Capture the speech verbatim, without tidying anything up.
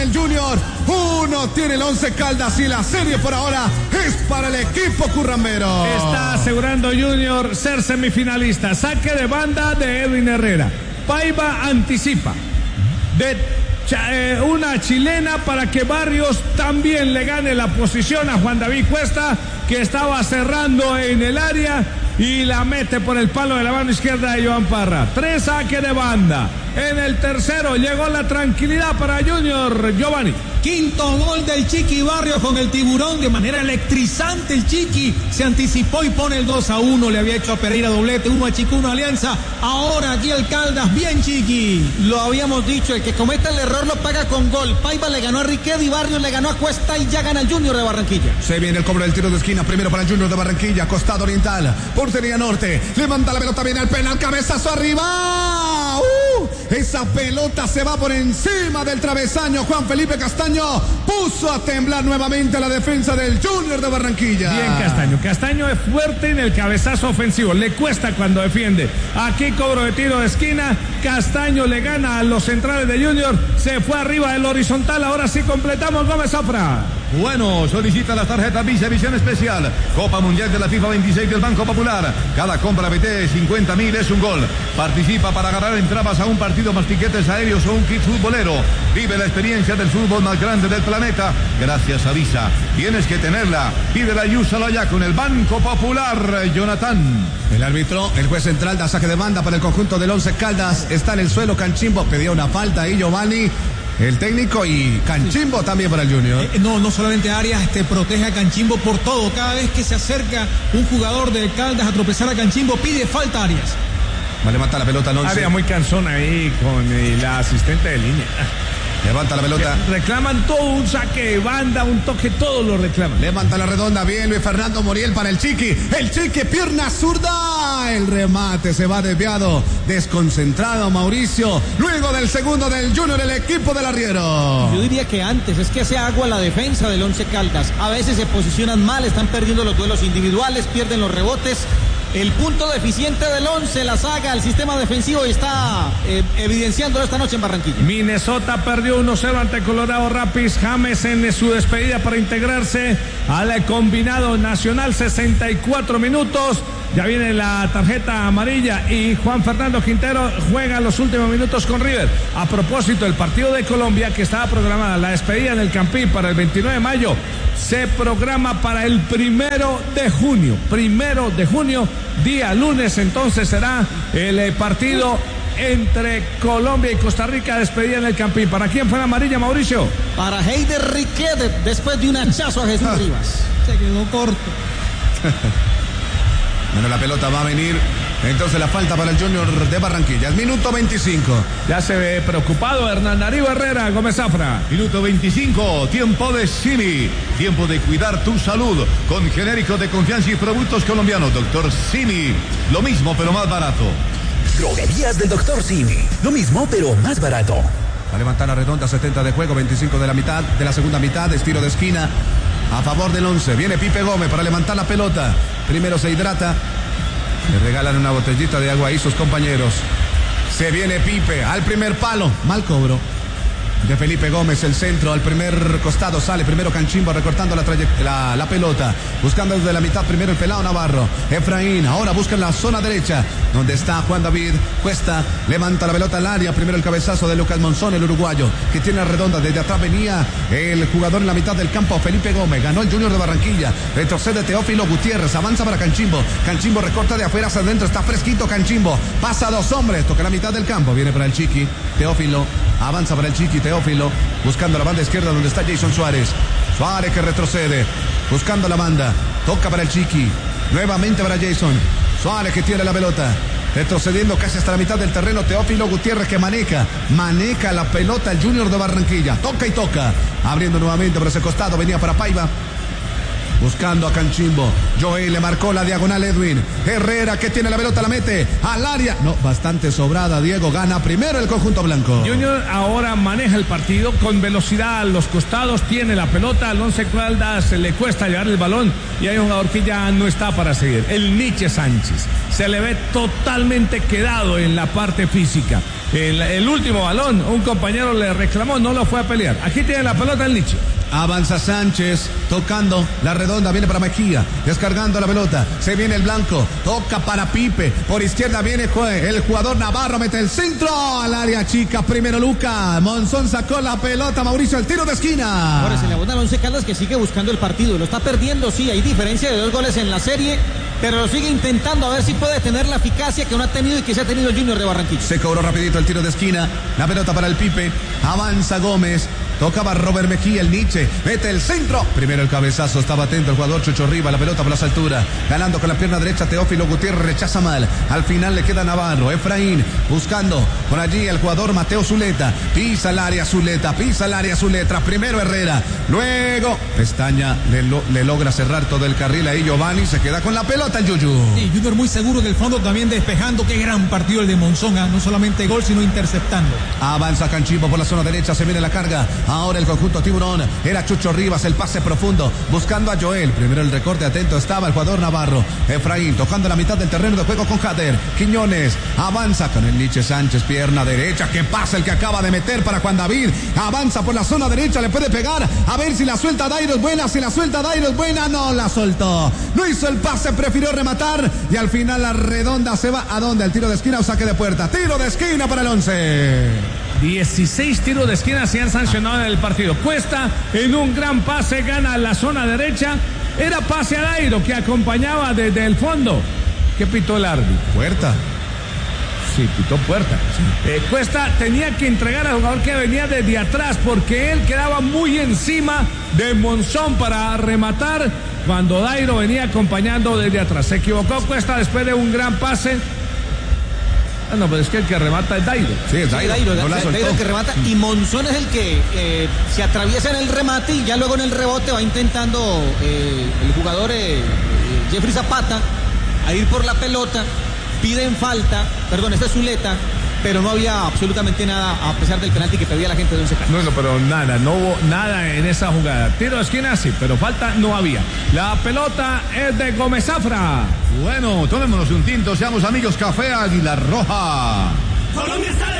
el Junior, uno tiene el Once Caldas y la serie por ahora es para el equipo currambero. Está asegurando Junior ser semifinalista. Saque de banda de Edwin Herrera. Paiva anticipa de eh, una chilena para que Barrios también le gane la posición a Juan David Cuesta, que estaba cerrando en el área y la mete por el palo de la mano izquierda de Joan Parra. Tres saques de banda. En el tercero llegó la tranquilidad para Junior. Giovanni. Quinto gol del Chiqui Barrios con el Tiburón, de manera electrizante. El Chiqui se anticipó y pone el dos a uno. Le había hecho a Pereira doblete, uno a Chico, uno a Alianza. Ahora aquí el Caldas, bien Chiqui. Lo habíamos dicho, el que cometa el error lo paga con gol. Paiva le ganó a Riquelme, Barrios le ganó a Cuesta y ya gana el Junior de Barranquilla. Se viene el cobro del tiro de esquina, primero para el Junior de Barranquilla, costado oriental, portería norte. Le manda la pelota bien al penal, cabezazo arriba. ¡Uh! Esa pelota se va por encima del travesaño. Juan Felipe Castaño puso a temblar nuevamente la defensa del Junior de Barranquilla. Bien Castaño, Castaño es fuerte en el cabezazo ofensivo, le cuesta cuando defiende. Aquí cobro de tiro de esquina, Castaño le gana a los centrales de Junior, se fue arriba del horizontal, ahora sí completamos. Gómez Zafra. Bueno, solicita las tarjetas Visa Visión Especial, Copa Mundial de la FIFA veintiséis del Banco Popular. Cada compra B T cincuenta mil es un gol. Participa para ganar entradas a un partido más tiquetes aéreos o un kit futbolero. Vive la experiencia del fútbol más grande del planeta gracias a Visa. Tienes que tenerla. Pídela y úsala ya con el Banco Popular. Jonathan. El árbitro, el juez central, da saque de banda para el conjunto del Once Caldas. Está en el suelo Canchimbo, pedía una falta ahí Giovanni. El técnico y Canchimbo también para el Junior. Eh, no, no solamente Arias este, protege a Canchimbo por todo. Cada vez que se acerca un jugador del Caldas a tropezar a Canchimbo, pide falta a Arias. Va a levantar la pelota al once. Arias muy cansón ahí con eh, la asistente de línea. Levanta la pelota. Reclaman todo, un saque de banda, un toque, todo lo reclaman. Levanta la redonda, bien Luis Fernando Muriel para el Chiqui. El Chiqui, pierna zurda. El remate se va desviado. Desconcentrado Mauricio. Luego del segundo del Junior, el equipo del arriero. Yo diría que antes, es que hace agua la defensa del Once Caldas. A veces se posicionan mal, están perdiendo los duelos individuales, pierden los rebotes. El punto deficiente del once, la saga, el sistema defensivo está eh, evidenciándolo esta noche en Barranquilla. Minnesota perdió uno cero ante Colorado Rapids. James en su despedida para integrarse al combinado nacional, sesenta y cuatro minutos. Ya viene la tarjeta amarilla y Juan Fernando Quintero juega los últimos minutos con River. A propósito, el partido de Colombia, que estaba programada la despedida en el Campín para el veintinueve de mayo, se programa para el primero de junio. Primero de junio, día lunes, entonces será el partido entre Colombia y Costa Rica, despedida en el Campín. ¿Para quién fue la amarilla, Mauricio? Para Heider Riquelme, después de un hachazo a Jesús Rivas. Se quedó corto. Bueno, la pelota va a venir. Entonces la falta para el Junior de Barranquilla. Es minuto veinticinco. Ya se ve preocupado Hernán Darío Herrera. Gómez Zafra. Minuto veinticinco. Tiempo de Simi. Tiempo de cuidar tu salud. Con genérico de confianza y productos colombianos. Doctor Simi. Lo mismo pero más barato. Droguerías del Doctor Simi. Lo mismo pero más barato. Va a levantar la redonda, setenta de juego, veinticinco de la mitad, de la segunda mitad, estilo de esquina a favor del once. Viene Pipe Gómez para levantar la pelota. Primero se hidrata. Le regalan una botellita de agua ahí sus compañeros. Se viene Pipe al primer palo. Mal cobro de Felipe Gómez, el centro al primer costado, sale primero Canchimbo recortando la, la, la pelota, buscando desde la mitad primero el pelado Navarro. Efraín ahora busca en la zona derecha donde está Juan David Cuesta, levanta la pelota al área, primero el cabezazo de Lucas Monzón, el uruguayo, que tiene la redonda. Desde atrás venía el jugador en la mitad del campo, Felipe Gómez, ganó el Junior de Barranquilla, retrocede Teófilo Gutiérrez, avanza para Canchimbo, Canchimbo recorta de afuera hacia adentro, está fresquito Canchimbo, pasa a dos hombres, toca la mitad del campo, viene para el Chiqui, Teófilo, avanza para el Chiqui, Teófilo, buscando la banda izquierda donde está Jason Suárez, Suárez que retrocede, buscando la banda, toca para el Chiqui, nuevamente para Jason, Suárez que tiene la pelota, retrocediendo casi hasta la mitad del terreno, Teófilo Gutiérrez que maneja, maneja la pelota el Junior de Barranquilla, toca y toca, abriendo nuevamente por ese costado, venía para Paiva, buscando a Canchimbo, Joey le marcó la diagonal Edwin, Herrera que tiene la pelota, la mete al área, no, bastante sobrada, Diego, gana primero el conjunto blanco. Junior ahora maneja el partido con velocidad a los costados, tiene la pelota, al Once Caldas se le cuesta llevar el balón y hay un jugador que ya no está para seguir, el Nietzsche Sánchez. se le ve totalmente quedado en la parte física. El, el último balón, un compañero le reclamó, no lo fue a pelear. Aquí tiene la pelota el Nietzsche. Avanza Sánchez, tocando la redonda, viene para Mejía, descargando la pelota, se viene el blanco, toca para Pipe, por izquierda viene el jugador Navarro, mete el centro al área chica, primero Luca, Monzón sacó la pelota, Mauricio, el tiro de esquina. Ahora se le abona al Once Caldas que sigue buscando el partido, lo está perdiendo, sí, hay diferencia de dos goles en la serie, pero lo sigue intentando a ver si puede tener la eficacia que no ha tenido y que se ha tenido el Junior de Barranquilla. Se cobró rapidito el tiro de esquina, la pelota para el Pipe, avanza Gómez, tocaba Robert Mejía, el Nietzsche, mete el centro, primero el cabezazo, estaba atento el jugador Chucho Riva, la pelota por las alturas, ganando con la pierna derecha Teófilo Gutiérrez, rechaza mal, al final le queda Navarro, Efraín, buscando por allí el jugador Mateo Zuleta, pisa el área Zuleta, pisa el área Zuleta, primero Herrera, luego Pestaña le, lo, le logra cerrar todo el carril, ahí Giovanni se queda con la pelota el Yuyu. Y Junior muy seguro del fondo también despejando, qué gran partido el de Monzón, ¿eh? No solamente gol sino interceptando. Avanza Canchimbo por la zona derecha, se viene la carga, ahora el conjunto Tiburón, era Chucho Rivas, el pase profundo, buscando a Joel, primero el recorte, atento estaba el jugador Navarro, Efraín tocando la mitad del terreno de juego con Jader, Quiñones, avanza con el Nietzsche Sánchez, pierna derecha, que pasa el que acaba de meter para Juan David, avanza por la zona derecha, le puede pegar, a ver si la suelta Dairo es buena, si la suelta Dairo es buena, no la soltó, no hizo el pase, prefirió rematar y al final la redonda se va a dónde, al tiro de esquina o saque de puerta, tiro de esquina para el once. dieciséis tiros de esquina se han sancionado en el partido. Cuesta en un gran pase, gana la zona derecha. Era pase a Dairo que acompañaba desde el fondo. ¿Qué pitó el árbitro? Puerta. Sí, pitó puerta. Sí. Eh, Cuesta tenía que entregar al jugador que venía desde atrás porque él quedaba muy encima de Monzón para rematar cuando Dairo venía acompañando desde atrás. Se equivocó Cuesta después de un gran pase. Ah, no, pero es que el que remata es Dairo. Sí, es Dairo. Sí, Dairo, no la Dairo es el que remata y Monzón es el que eh, se atraviesa en el remate y ya luego en el rebote va intentando eh, el jugador eh, Jeffrey Zapata a ir por la pelota, piden falta, perdón, esta es Zuleta, pero no había absolutamente nada a pesar del penalti que pedía la gente de Once Caldas. No, no, pero nada, no hubo nada en esa jugada. Tiro de esquina sí, pero falta no había. La pelota es de Gómez Zafra. Bueno, tomémonos un tinto, seamos amigos, Café Águila Roja. Colombia está